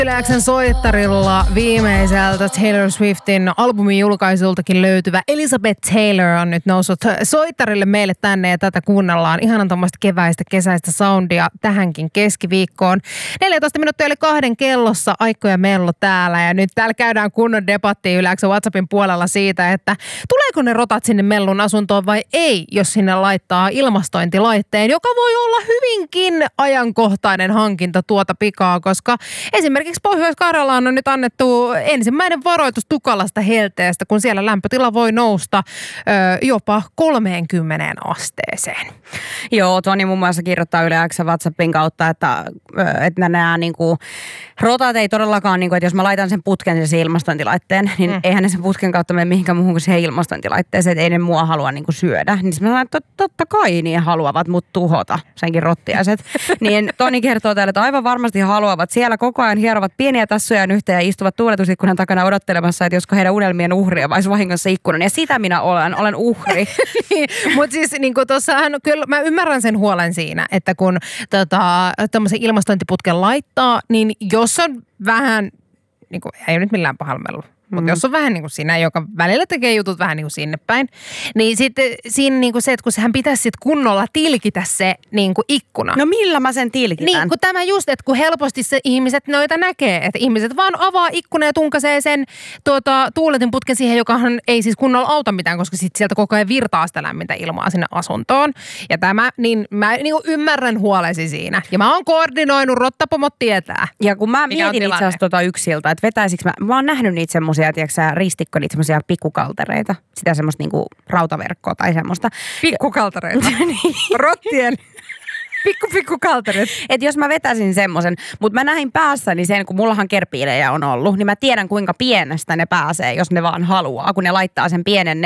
Yle X:n soittarilla viimeiseltä Taylor Swiftin albumin julkaisultakin löytyvä Elizabeth Taylor on nyt noussut soittarille meille tänne ja tätä kuunnellaan. Ihanan tuommoista keväistä, kesäistä soundia tähänkin keskiviikkoon. 14 minuuttia oli 2 kellossa Aikko ja Mellu täällä ja nyt täällä käydään kunnon debattia Yle X:n WhatsAppin puolella siitä, että tuleeko ne rotat sinne Mellun asuntoon vai ei, jos sinne laittaa ilmastointilaitteen, joka voi olla hyvinkin ajankohtainen hankinta tuota pikaa, koska esimerkiksi Pohjois-Karjalaan on nyt annettu ensimmäinen varoitus tukalasta helteestä, kun siellä lämpötila voi nousta jopa 30 asteeseen. Joo, Toni muun muassa kirjoittaa Yle X WhatsAppin kautta, että nämä niinku, rotat ei todellakaan, niinku, että jos mä laitan sen putken sen ilmastointilaitteen, niin eihän ne sen putken kautta mene mihinkään muuhun kuin siihen ilmastointilaitteeseen, että ei ne mua halua niinku syödä. Niin mä sanon, että totta kai niin haluavat mut tuhota, senkin rottiaiset. Niin Toni kertoo täällä, että aivan varmasti haluavat. Siellä koko ajan hierovat pieniä tassujaan yhteen ja istuvat tuuletusikkunan takana odottelemassa, että josko heidän unelmien uhria vai vahingossa ikkunan. Ja sitä minä olen uhri. Mutta siis niin tuossahan kyllä mä ymmärrän sen huolen siinä, että kun tämmöisen ilmastointiputken laittaa, niin jos on vähän, niin kuin, ei nyt millään pahalla mutta jos on vähän niin kuin sinä, joka välillä tekee jutut vähän niin kuin sinne päin, niin sitten siinä niin kuin se, että kun sehän pitäisi sitten kunnolla tilkitä se niin kuin ikkuna. No millä mä sen tilkitän? Niin, kun tämä just, että kun helposti se ihmiset noita näkee, että ihmiset vaan avaa ikkuna ja tunkasee sen tuuletinputken siihen, jokahan ei siis kunnolla auta mitään, koska sitten sieltä koko ajan virtaa sitä lämmintä ilmaa sinne asuntoon. Ja tämä, niin mä niin kuin ymmärrän huolesi siinä. Ja mä oon koordinoinut, rottapomot tietää. Ja kun mä mietin itse asiassa yksiltä, että vetäisikö mä oon nähnyt niitä semmosia, tiedätkö ristikko, niitä semmoisia pikkukaltereita. Sitä semmoista niinku rautaverkkoa tai semmoista. Pikkukaltereita? Niin. Rottien pikkukaltereet. Että jos mä vetäisin semmoisen, mutta mä näin päässäni sen, kun mullahan kerpiilejä on ollut, niin mä tiedän kuinka pienestä ne pääsee, jos ne vaan haluaa, kun ne laittaa sen pienen